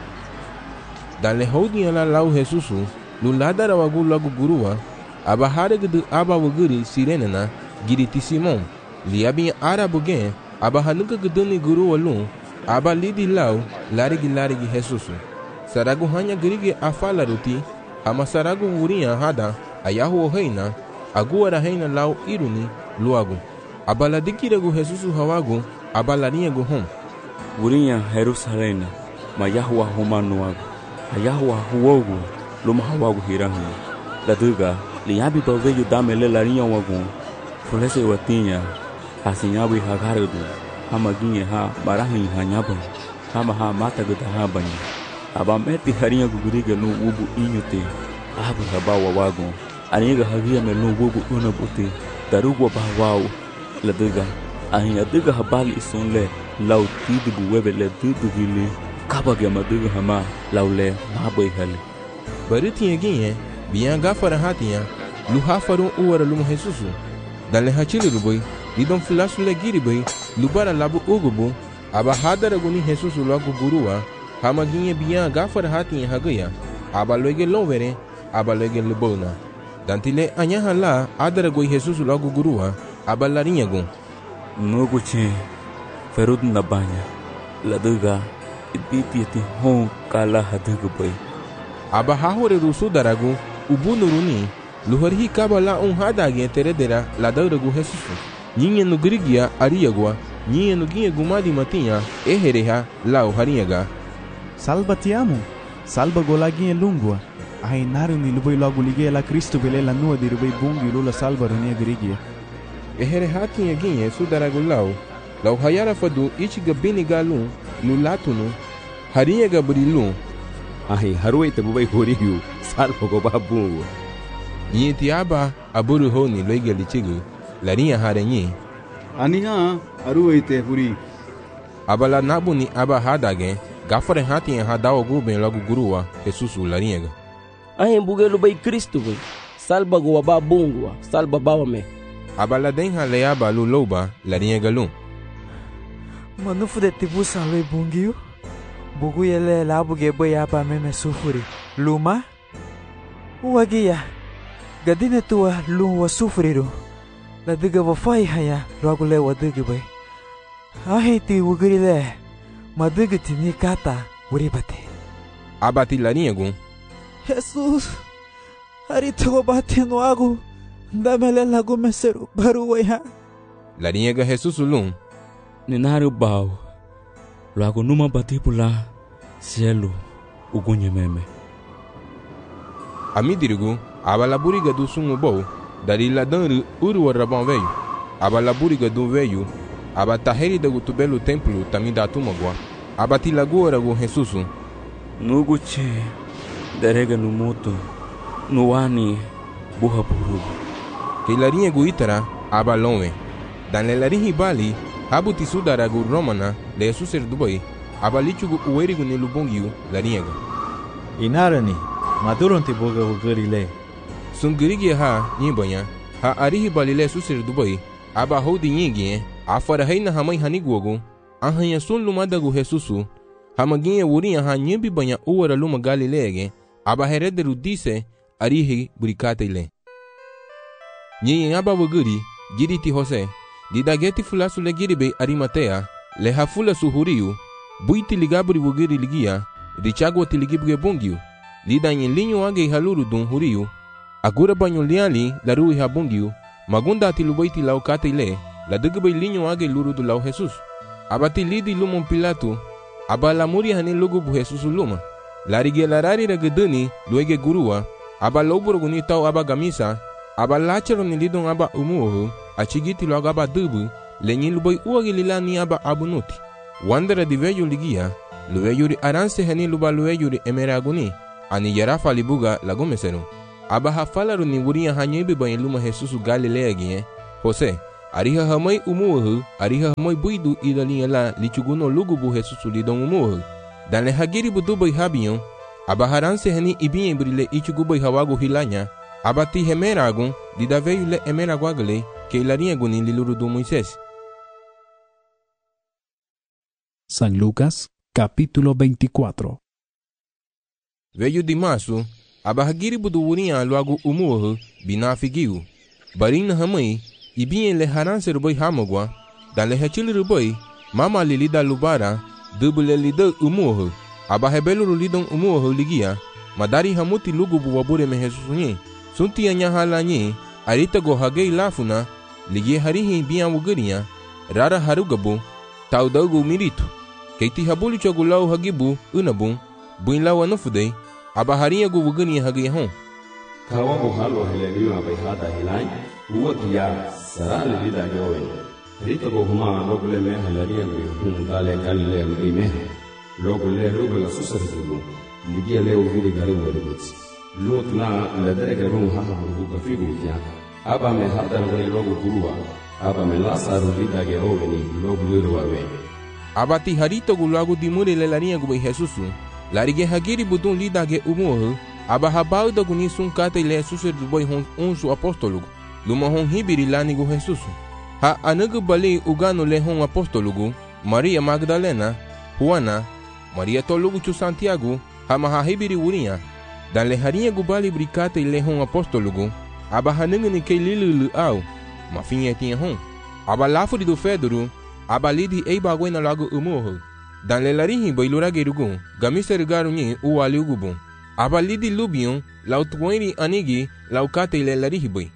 Dan le houdin ala lau Jesusu, lu ladara wagu lagu gurua. Aba haragdu aba waguri sirenana giriti Simon. Li abin arabu gen, aba hanuka guduni gurua lun. Aba lidi lau larigi larigi Jesusu. Saragu hanya gerigi afala ruti. Ama saragu wurinha hada ayahu reina. Agora reina lau iruni luagu. Aba ladikiragu Jesusu hawagu. Aba larinhagu hom. Wurinha Jerusalena. Ma Yahua humanuagu. Ayahua huogu. Luma hawagu hirahu. Laduga. Liabi baveju damele larinha wagu. Fulese watinha. Hasinhabu hagarudu. Hamaginhe ha barahin hanyaban. Hama ha mata guda habanya. Aba meti harinha guguriga no ubu inyute. Abu habawa wagu. Aniga hagia melu ubu unabuti. Darugwa bahwau. Laduga. Ahin aduga habali isunle. Lau tidibu webe le dudu gili. Kabaga maduga hama. Laule mabai hali. Baritinha ginhe. Bian gafara hatinha. Luha farum uara lumu Jesusu. Dale hachili ruboi. Lidon fulasu le giriboi. Lubara labu ugubu. Aba hadara guni Jesusu lagu gurua. Hama ginhe bian gafara hatinha hagaya. Aba loige lonvere. Aba loige lubona. Dantile anyaha la adara goi Jesusu lagu gurua. Aba larinha gun. Nugu che. Ferud na banya. Laduga. Iditi iti hon kala haduga boi. Aba hahore rusu daragu. Ubu nuruni. Luhari kaba la un hadagi teredera la dauragu Jesusu. Nyinha no grigia ariagua. Nyinha no guinha gumadi matinha. Ehereha la uharinhaga. Salva ti amo. Salva golaguinha lungua. Ainaru ni luboi logo liguei la Cristo bele la nua di rubai bungi lula salva runia grigia. Ehereha tinha guinha sudaragu lau. Lau hayara fadu ichiga bini galun. Lulatunu. Harinhaga burilun. Ahi haruai tabubai horiu. Salva go babungu. Nyeti aba aburu honi loige lichigu. Larinha harenyi. Aniha aruite puri. Aba la nabuni aba hadage. Gafare hatinha hadawa guben logo gurua. Jesusu larinhaga. Ahin bugelu bai Cristo bai. Salva go babungu. Salva bawame. Aba la denha leaba luloba larinhaga lun. Manufu de tibusa loi bungiu. Bugu yele labuge bai aba meme sufuri. Luma? Uagia. Gadine tua lum wa sufriru. La diga wa fai haya logo le wa diga bai. Ahi ti wugiri le. Ma diga ti ni kata uribate. Abati larinhagu. Jesus. Hari tuwa bate no agu. Damele lagu meseru baru waiha. Larinhaga Jesusu lum. Ninaru bau. Logo numa bati pula. Cielo. Ugunye meme. Amidirigu. Aba la buriga do sungu bou. Dari la danru uru rabão veio. Aba la buriga do veio. Aba taheri da gutubelo templo tamida tumagua. Aba tilagora go Jesusu. Nugu che. Derega no moto. No ani. Burra burugu. Keilarinha guitara. Aba lonwe. Dan lelarin hibali. Abu tisudara gu romana. Le suser dubai. Aba lichugu uerigu ni lubongiu. Larinhaga. Inarani. Maduron te boga ugarile. Sungirigi ha nyibanya. Ha arihi balile suser dubai. Aba houdi nyingie. Afara heina hamai haniguogu. Ahanya sun lumadagu Jesusu. Hamaginha wurinha ha nyimbi banya uara luma galilege. Aba herederu dise. Arihi burikate ile. Nyinyi aba waguri. Giriti Jose. Didageti fulasu le giribe Arimatea. Le hafula suhuriu. Buiti ligaburi waguri ligia. Richagwa tiligibuge bungiu. Lidanyi linyo age haluru dun huriu. Agura banyo liali la rui habungiu. Magunda ati lubaiti lau kate ile. La dugubay linyo age luru du lau Jesus. Abati lidi lumon Pilatu. Aba la muri hani lugubu Jesus luma. Larige larari ragaduni luege gurua. Aba loburo guni tau aba gamisa. Aba lachero ni lidon aba umuohu. Achigiti logo aba dubu. Lenyi lubai uagi lila ni aba abunuti. Wandera di veyo ligia. Lueyuri aranse hani luba lueyuri emeraguni. Ani yarafa libuga lagumeseru. aba hafalaru ni wuria hanyebe banyi luma Jesusu Galilea gien Jose ariha hamai umuhu ariha hamai buidu ilalinha la lichuguno lugubu Jesusu lidon umuhu dan le hagiri budubai habion aba haranse hani ibien brile ichugubai hawagu hilanya aba ti hemeragun lidaveyu le emeraguagale que ilarinha guni liluru do Moisés. San Lucas, capítulo veinticuatro. Veio de março, abahagiri buduwurinha logo umuhu binafigiu. Barina hamai, ibien le haranse rubai hamagua, dan le hachili rubai, mama lilida lubara, dubule lida umuhu, abahebelu lidon umuhu ligia, madari hamuti lugu buwabure me Jesusunye, sunti anyahalanye, arita go hagei lafuna, ligie harihi bian wugurinha, rara harugabu, taudagu miritu. Keiti habulu chogulau hagibu unabun buin lawa nufudei abaharinha gu wugani hagi hon kawago halo helelima bai hada helai uwatia sarale lida jowen rito go huma logule me helaria gu hum dale galle gu me logule logule susar zubu ligia leo vidi gari wadibits lot na ledere garu ha ha gu gafigu tia aba me hada gu logo gurua aba me lasaru lida ge roveni logule ruawe abati harito gu lagu dimure le larinha gu bai Jesusu larige hagiri budun lidage umuhu aba habau da guni sun kata ile Jesusu du bai hon unsu apostolugu luma hon hibiri lani gu Jesusu ha anagu bali ugano le hon apostolugu Maria Magdalena Juana Maria tolugu chu Santiago ha maha hibiri wurinha dan le harinha gu bali brikata ile hon apostolugu aba hanungu ni ke lilu au mafinha tinha hon aba lafuri do Fedoro abalidi ei bagoi na lago umuhu dan le larihi bailura gerugun gamiser garunyi uwali ugubun abalidi lubion lautwiri anigi laukate le larihi bai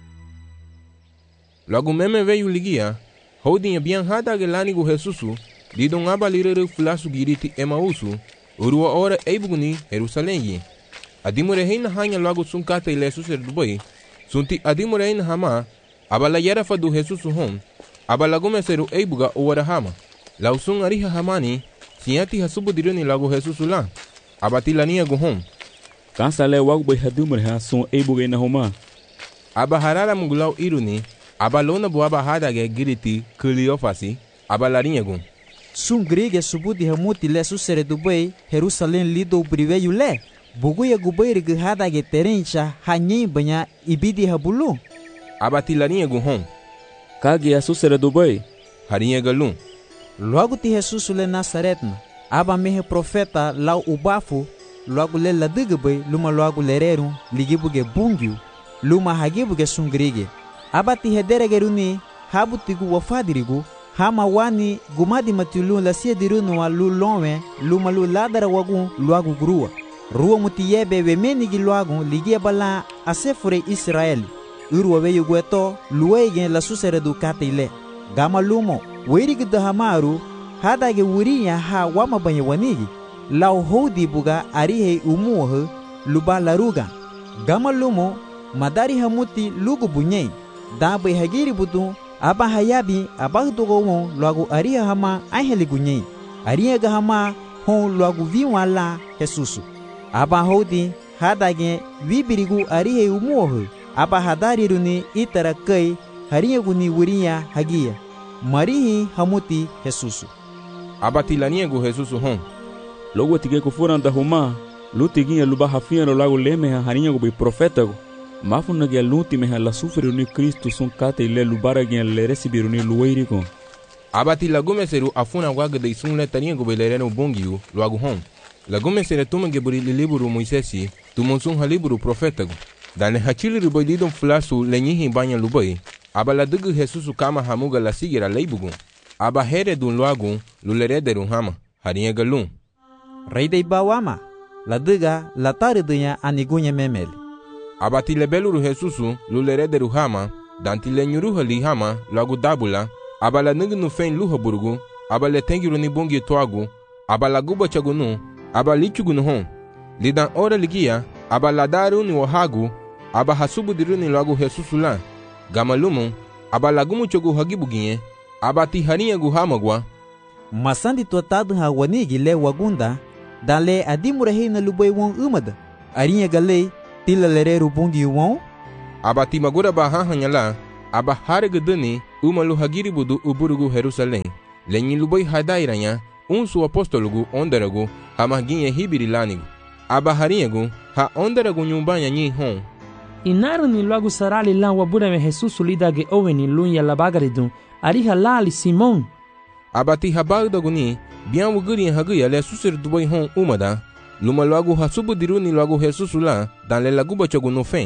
lagu meme veio ligia holdinha bian hada gelani gu Jesusu lidon abalire flasu giriti Emausu urua ora eibuguni Jerusalém adimure heina hanya lagu sunkate le suser dubai sunti adimure heina hama abala yarafa do Jesusu hon abalagume seru eibuga uwarahama lausun ariha hamani siati hasubu diruni lagu Jesusu la abatilania guhom kansa le wagu bai hadumre ha sun eibuga ina homa abaharara mugulau iruni abalona buaba hadage giriti kuliofasi abalarinha gun sun grige subudi hamuti le susere dubai Jerusalém lido briveyu le buguya gubai rig hadage terencha hanyi banya ibidi habulu abatilania guhom kagi Jesus era do bai harinha galum logo ti Jesus le Nazaretna aba mehe profeta lau ubafu logo le ladiga bai luma logo lereru ligibuge bungiu luma hagibuge sungrige aba ti hederegeruni habutigu wafadirigu hama wani gumadi matilu la siedirunu wa lu lonwe luma lu ladara wagu logo grua ruwa muti yebe wemenigi logo ligie bala asefure Israeli urwa weyu gweto luwegen la susere du katile gama lumo werigi dahamaru hadage wuriya ha wama banye wanigi lau hodi buga arihe umuhu luba laruga gama lumo madari hamuti lugu bunye dabe hagiri budu aba hayabi abagdogo won lagu ariha hama aheli gunye ariha gahama hon lagu viwala Jesusu aba hodi hadage wibirigu arihe umuhu aba hadariruni itara kai harinha guni wurinha hagia marihi hamuti Jesusu abatilania gu Jesusu hon logo tige ko furanda homa lutiginha luba hafia no lago leme harinha gu bi profeta gu mafuna ge luti me la sufre ni Cristo sun kate le lubara ge le recibiru ni luweiri ko abatilagume seru afuna waga de sun le tania gu belereno bongiu logo hon lagume sere tumange buri liburu Moisesi tumonsun haliburu profeta gu dan hachili rubai lidon flasu lenyihi banya lubai abala dugu Jesusu kama hamuga la sigira leibugun aba here dun luagun lulerederun hama harinha galum rei dei bawama la duga la taridunya anigunya memel abati lebeluru Jesusu lulerederu hama dan tilenyuru hali hama lagu dabula abala nugu nu fen luha burugu abala tengiru ni bongi toagu abala guba chagunu abala lichugunu hon lidan ora ligia abala daru ni wahagu aba hasubu diruni lagu Jesusu la gamalumu aba lagumu chogu hagibuginye aba tiharinha gu hamagwa masandi totadu hawanigi le wagunda dale adimure heina lubai won umada arinha gale tila lereru bungi won aba timagura ba hahanyala aba haregedani umalu hagiri budu uburugu Jerusalém lenyi lubai hadairanya unsu apostolugu ondaragu hamahginye hibiri lanigu aba harinyagu ha ondaragu nyumbanya nyi hon inaru ni logo sarali la wabura me Jesus lidage oweni lunya labagaridun ariha lali Simon abati habagdaguni bian wuguri haguya le susir dubai hon umada luma logo hasubu diruni logo Jesus la dan le laguba choguno fen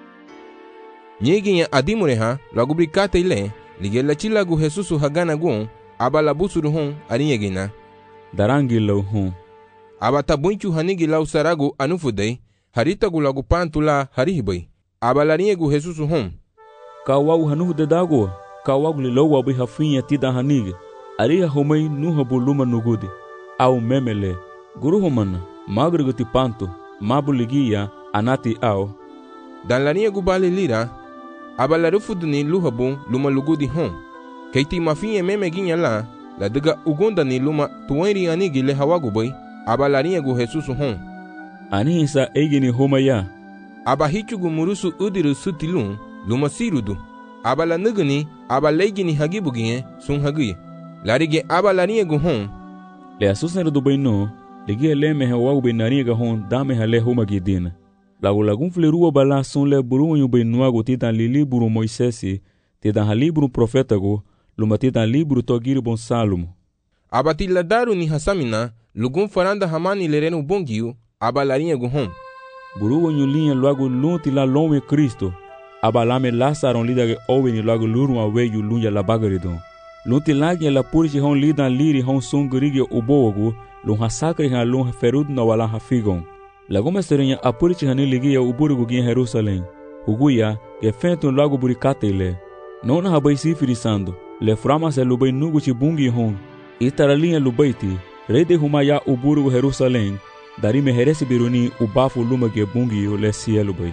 nyegi adimure ha logo brikate ile ligela chilagu Jesus hagana gon abala busuru hon arinyegina darangi lo hon abata bunchu hanigi lau saragu anufudei harita gulagu pantula harihibai abalarinyegu Jesus hon kawagu hanuhude dago kawagu lo wabi hafinya tida hanigi ariha homai nuha buluma nugudi au memele guru homana magruguti panto mabuligia anati au dan larinyegu bali lira abalarufuduni luhabu luma lugudi hon keiti mafinye meme ginya la la daga ugonda ni luma tuwairi anigi le hawagu bai abalarinyegu Jesus hon anisa egini homaya aba hichugu murusu udiru sutilun luma sirudu abala nuguni abalegini hagibugiye sun hagiye larige abalarinyegu hon le asusneru du bai no ligi le me hawagu bai narinyega hon dame hale homagidina lagu lagun fleruwa bala sun le buru yu bai nuagu titan li liburu Moisesi titan ha liburu profetagu luma titan liburu togiri bon Salomo abati ladaru ni hasamina lugun faranda hamani lerenu bongiu abalarinyegu hon buru yu linha logo lunti la lome Cristo abalame lasaron lidage oweni logo luru aweyu lunya la bagaridon lunti lagi la purichi hon lidan liri hon sungurigi ubogu lun hasakri han lun ferud na wala hafigon lagoma serinya apurichi hani ligi ya uburugu gin Jerusalém huguya ke fentun logo burikate ile nona habai sifirisando le frama se lubai nugu chibungi hon itara linha lubaiti rede humaya uburugu Jerusalém dari meheresi biruni ubafu lumage bungi le cielo bai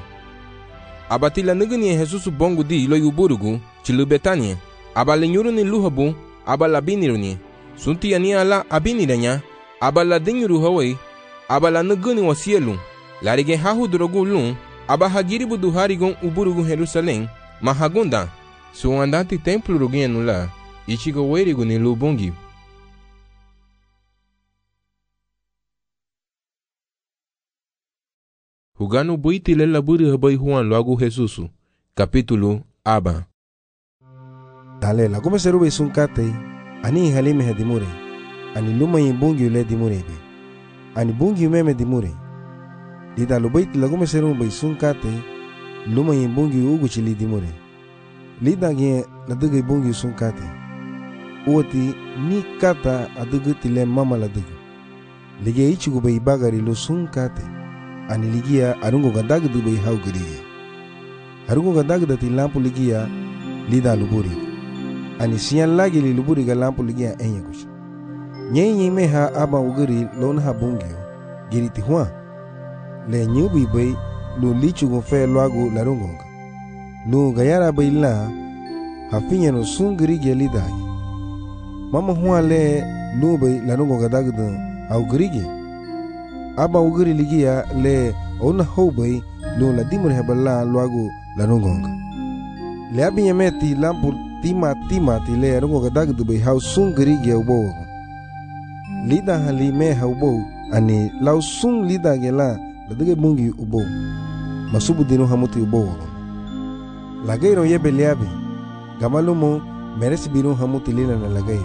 abati la nuguni Jesus bongu di lo uburugu chilu Betania abala nyuruni luhabu abala biniruni sunti ani ala abiniranya abala dinyuru hawai abala nuguni wa cielo larige hahu drogu lun abahagiri budu harigon uburugu Jerusalém mahagunda su andati templo rugenu la ichigo werigu ni lubungi Hugano buiti le laburi habai Juan logo Jesus capítulo aba dale la come serube sunkate ani halime hedimure ani luma yimbungi le dimure be ani bungi meme dimure dida lo buiti la come serube sunkate luma yimbungi ugu chili dimure lida ge la dugu bungi sunkate oti ni kata adugu tile mama la dugu lige ichigu be bagari lo sunkate ani ligia arungo gadag du bai hau giriye arungo gadag da ti lampu ligia lida luburi ani siyan lagi li luburi ga lampu ligia enya kush nyenye me ha aba ugiri lon ha bungio giriti hua le nyubi bai lu lichu go fe lwago larungo lu gayara bai la hafinya no sungiri ge lida mama hua le lu bai larungo gadag du hau girige aba ugiri ligia le ona hobai lo la dimur hebala luago la nongonga le abinya meti lampu tima tima ti le rongo gadag du be hau sungri ge ubo lida hali me haubo ani lau sung lida ge la la dige mungi ubo masubu dinu hamuti ubo lagairo ye beliabe gamalumo meresi biru hamuti lila na lagairo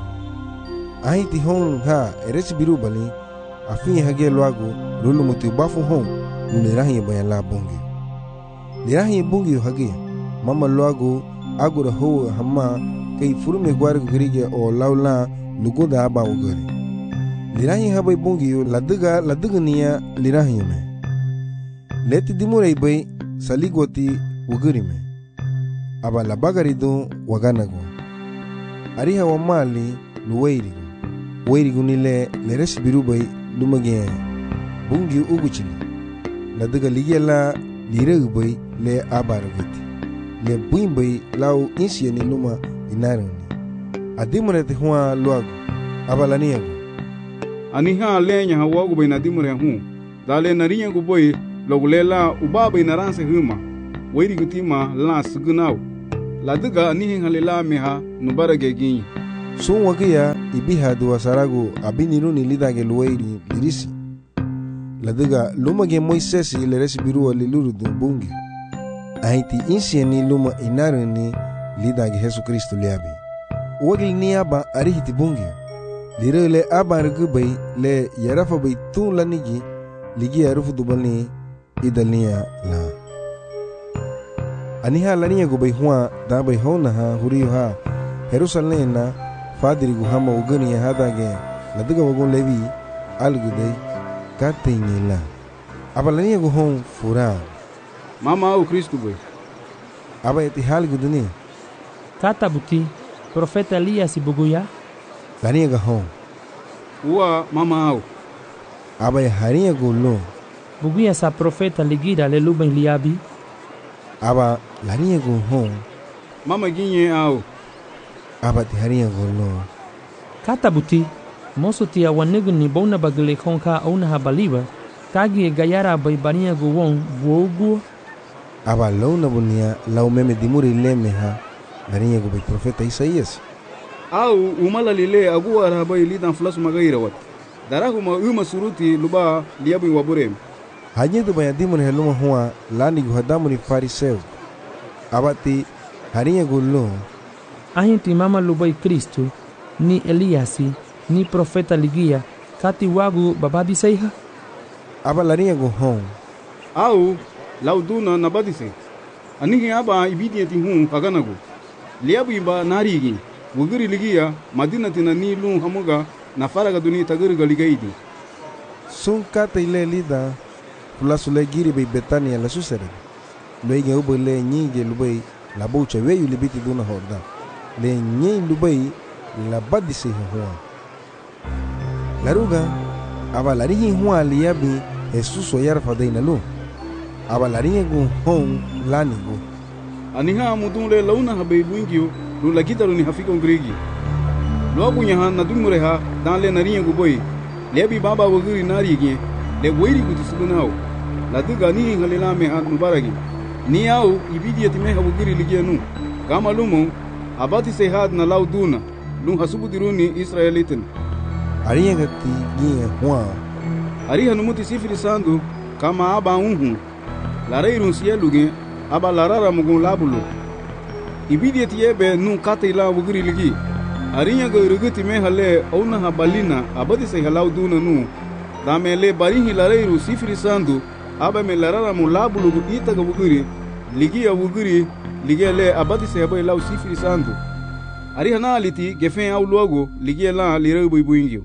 ai ti hon ha eresi biru bali afinye hage luago lulu muti bafu hon nirahi bayan la bungi nirahi bungi hage mama luago agura ho hamma kai furume gwar grige o laula lugoda aba ugari nirahi habai bungi la duga la duga niya nirahi me leti dimure bai saligoti ugari me aba la bagari do waganago ariha wa mali luwairi wairi gunile le resbiru bai lumage bungi uguchili la daga ligela liregu bai le abaragati le buin bai lau insiya ni luma inarani adimure te hua luago abalaniago ani ha lenya hawagu bai nadimure hu dale narinya gu bai logulela ubaba inaranse huma wairi gutima la sugunau la duga nihin halela meha nubarage gin sun wagiya ibiha duwa saragu abiniru ni lidage luwairi dirisi la duga luma ge Moises le resibiru liluru du bungi aiti insieni luma inaru ni lidage Yesu Kristo liabi wagil ni aba arihiti bungi lire le aba rgubai le yarafa bai tun lanigi ligi arufu dubani idalnia la aniha lania go bai huwa da bai hona ha huriyo ha Jerusalem na fadiri go hama ugani ya hadage la duga wagon levi algudai katenyela aba lania go hon fura mama au Kristo bai aba eti halguduni Kata buti profeta Elias buguya lania go hon uwa mama au aba ya haria go lo buguya sa profeta ligira le luben liabi aba lania go hon mama ginye au aba ti haria go lo Kata buti moso tia wanegu ni bona bagle konka ona habaliba kagi gayara bai baria go won buogu aba launa bunia lau meme dimuri leme ha lania go bai profeta Isaías au umala lile aguwa rabai lidan flasu magaira wat darahuma uma suruti luba liabu waburem hajedu baya dimuri heluma huwa lani go hadamu ni fariseu abati haria go lo ahinti mama lubai Kristo ni Eliasi ni profeta ligia kati wagu babadi seiha aba lania go hon au lauduna nabadise anigi aba ibidi ti hun paganago liabu iba narigi wugiri ligia madina tina ni lu hamuga na faraga duni tagirga ligaidi sun kata ile lida fulasu le giri be Betania la susere lege ubo le nyige lubai la bocha weyu libiti duna horda le nyi lubai la badise huwa laruga aba larihi huwa liabi Jesus o yarfa deina lu aba larihi gu hon lani gu aniha mudunle launa habe buingio lu lagita lu ni hafiko ngrigi lu abunya ha na dumure ha dan le nariye gu boy lebi baba wogiri narigi le weiri gu tisugunao la duga ni halila me ha mubaragi ni au ibidi yatime ha wogiri ligienu kama lumo abati se had na lauduna lu hasubu diruni Israelitin ariye gati gie huwa ari hanumuti sifiri sandu kama aba unhu la reirun sieluge aba larara mugun labulu ibidi tiebe nu katila wugiri ligi ariya go ruguti me hale ona habalina abadi se halauduna nu ramele barihi la reiru sifiri sandu aba me larara mu labulu ita go wugiri ligi ya wugiri ligele abadi se aba lau sifiri sandu ari hanaliti gefen au logo ligi la lirebu ibuingio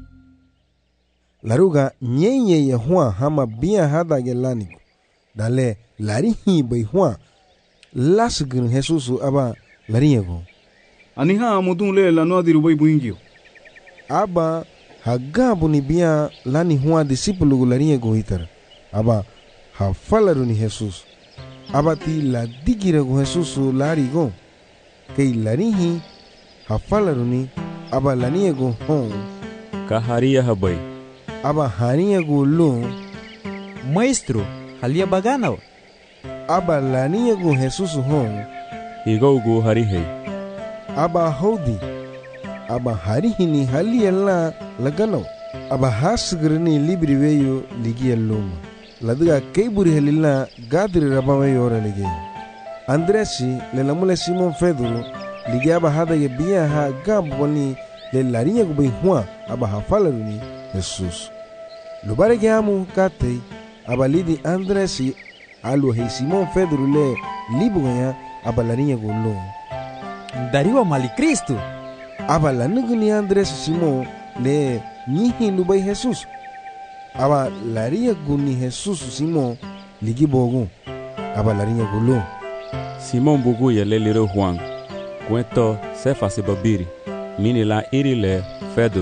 laruga nyenye ya huwa hama bia hada gelani dale larihi bai huwa lasgin Jesusu aba lariego aniha mudun le la no diru bai buingio aba hagabu ni bia lani huwa disipulu lariego hitar aba hafalaru ni Jesus aba ti la digira go Jesusu larigo kei larihi hafalaru ni aba laniego hon kaharia habai aba haria gulo maestro halia bagano aba lania gu Jesus hon igo gu harihe aba hodi aba harihini halia la lagano aba hasgrini libri weyo ligia luma laduga keiburi helila gadri rabawe ora ligi Andresi le lamule Simon Pedro ligia aba hada ye bia ha gamboni le larinya gu bai huwa aba hafalaruni Jesus lubare gamu kate abalidi Andresi alu he Simon Pedro le libuganya abalarinya golo dariwa mali Kristo abalanugni Andresi Simon le nihi lubai Jesus aba laria guni Jesus Simon ligi bogu abalarinya golo Simon bugu ye le liro Juan cuento sefa se babiri mini la iri le Pedro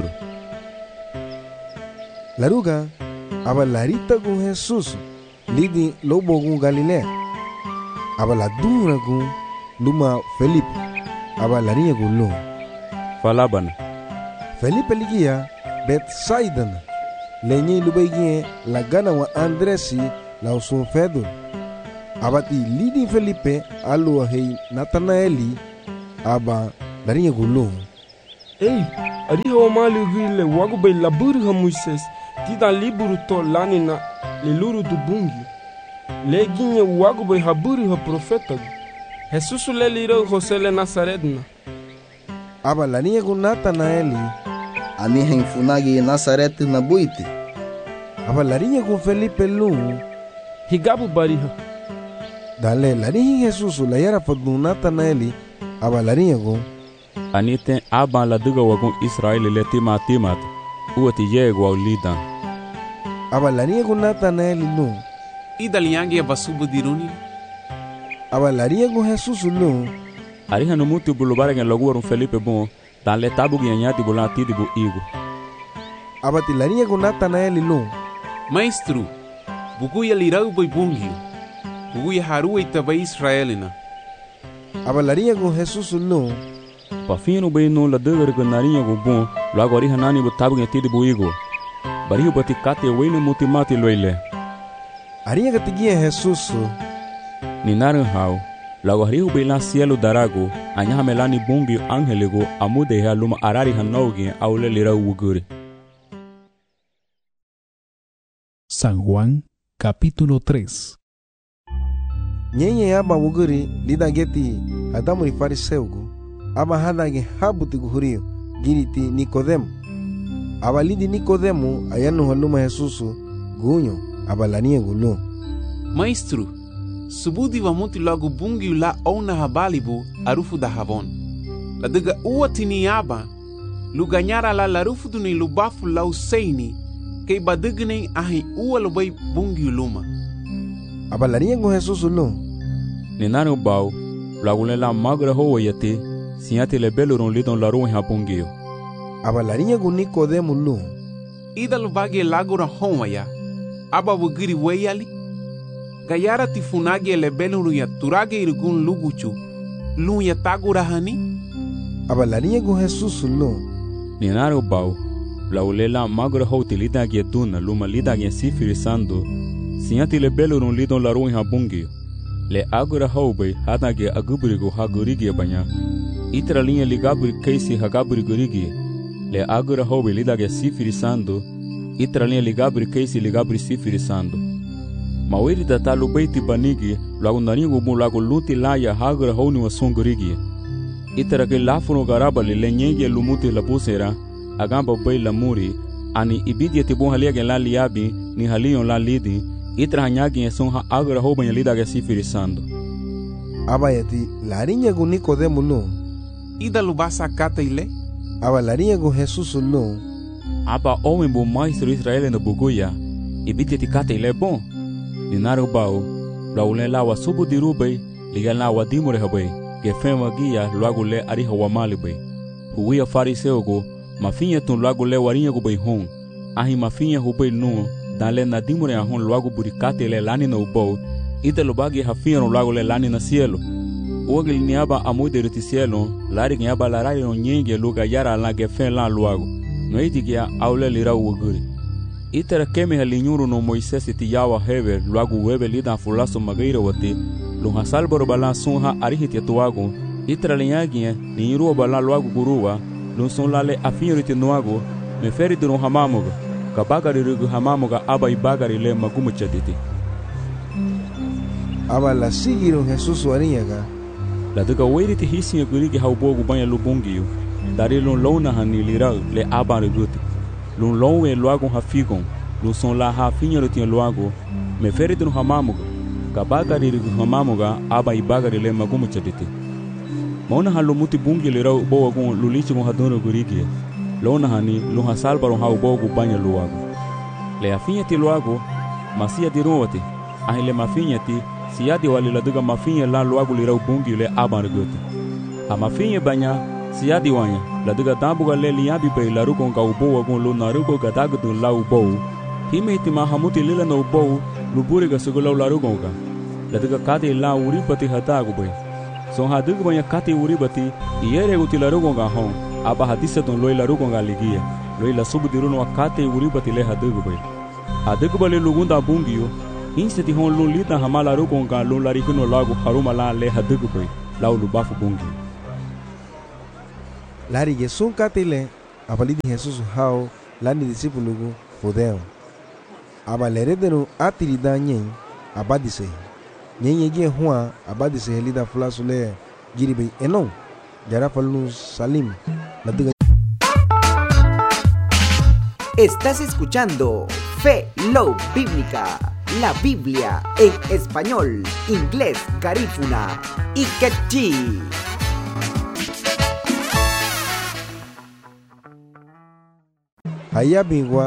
laruga aba larita gu Jesus lidi lobo gu Galilea aba la dura gu luma Felipe aba larinya gu lo falabana Felipe ligia Bethsaida lenye lubegie la gana wa Andresi lausun Pedro. Abati lidi Felipe alua hei Natanaeli aba larinha gulung. Ei, ari hawa mali gile wagu bay laburu ha Moises tida liburu to lani na liluru du bungi. Le ginye wagu bay haburu ha profeta. Jesus le liro Jose le Nazaretna. Aba larinha gu Natanaeli ani henfunagi Nazaret na buiti. Aba larinha gu Felipe lung higabu bariha. Dale larinha Jesus la yara padu Natanaeli aba larinha gu anite aba la duga wagun Israeli le tima timat uati yego au lidan. Aba larinha gu Natanaeli lung idaliangi abasubu diruni. Aba larinha gu Jesus lung ariha no mutu bulubara ngen loguwarum Felipe bon dan le tabu nyanyati bulan tidibu igu. Aba ti larinha gu Natanaeli lung Maestro, bugu ya lirau boi bungi. Bugu ya haru itaba Israelina. Aba larinha gu Jesus lung pafino bay no la degar gu narinha gu bon logo ariha nani bu tabu ngen tidibu igu. Barihu bati kate wene mutimati loile. Ariha gatigia Jesus ni narin hau logo harihu bay la cielo darago anyaha melani bungi angelego amude ya luma arari hanogi aule lirau wuguri. San Juan, capítulo tres. Nyenye aba wuguri lida geti adamuri fariseugu aba hadage habuti guhurio giriti Nicodemo. Aba lidi Nicodemo ayanu haluma Jesusu gunyo aba lania gulu. Maestro, subudi wa muti logo bungi la ona habalibu arufu da havon. La diga uwa tini aba luganyara la larufu duni lubafu la useini kay badigni ahi uwa lubay bungi luma. Aba lania gu Jesusu lu ni nanu bau lagule la magra ho yate siati le beluron lidon la ruin ha bungio. Aba larinha gu Nicodemo lu ida lubage lagura homaya aba wugiri weyali gayara tifunage le beluron ya turage irgun luguchu lu ya tagura hani. Aba larinha gu Jesus lu ni nanu bau lagule la magra ho tilida ge duna luma lida ge sifirisando siati le beluron lidon la ruin ha bungio. Le agora hoube hadage aguburigo hagurigi banya itra linha ligaburi keisi hagaburi gurigi le agora hoube lidage sifirisando itra linha ligaburi keisi ligaburi sifirisando mawiri datalu beiti banigi lagu naringo bu lagu luti laya hagora honi wasungurigi itra ke lafuno garaba le lenyege lumuti labusera agamba bei lamuri ani ibidi tibu haliage la liabi ni halion la lidi itra hanyagi son ha agora ho banha lida ga sifirisando. Aba yati larinha gu Nicodemo lu ida lubasa kata ile. Aba larinha gu Jesus lu aba owen bo maestro Israel na buguya ibiti tikata ile bon ni naru bao laule la wa subu dirubei ligal na wa dimure habei ke fema gia luago le ari hawa malibei huia fariseo go mafinha tun luago le warinha go bei hon ahi mafinha hubei nu dale na dimure ahon luago burikate le lani na ubou ida lubagi hafiano luago le lani na cielo ogil niaba amude reti cielo lari niaba la rai no nyenge luga yara la gefen la luago no itigia aule lira wuguri itera keme halinyuru no Moises ti yawa hever luago webe lida fulaso magaira wati lunga salboro bala sunha arihiti tuago itera linyagia ni iruo bala luago guruwa lun son lale afinriti noago me feriti no hamamoga kabagari rugu hamamoga aba ibagari le magumu chaditi aba la sigiro Jesus warinyaga la duga weriti hisinga gurigi haubogu banya lubungiyo dari lun lona hani lira le aba reguti lun lowe luago hafigon lun son la hafinriti luago me feriti no hamamoga kabagari rugu hamamoga aba ibagari le magumu chaditi mona halu muti bungi lira bowa gon lulichi gon hadono gurigi lona hani luha salbaro ha ubogu banya luago le afinhati luago masia dirote ahile mafinhati siadi wali la duga mafinha la luago lira ubungi le abangote a mafinha banya siadi wanya la duga tambuga le liabi pe la rugon ga ubowa gon lo narugo gadagu du la ubo himeti mahamuti lila no ubo luburi ga sugo la rugon ga la duga kate la uripati hatagu be son hadugo banya kate uribati iere utila rugon ga hon aba hadisa don loila rugonga ligia loila subu diruno akate uribati le hadugo bay hadugo bale lugunda bungio inseti hon lun lita hamala ru kon kan lun lari kuno lagu haruma la le hadugu boy law lu bafu bungi lari ge sun katile abali di Jesus hao lani discípulo gu fodeo abalere denu atiri da nyen abadise nyen ge hua abadise helida flasule giribe enon jara falnu salim la diga. Estás escuchando Fe Love Bíblica, la Biblia en español, inglés, garífuna y quechí. Haya bingwa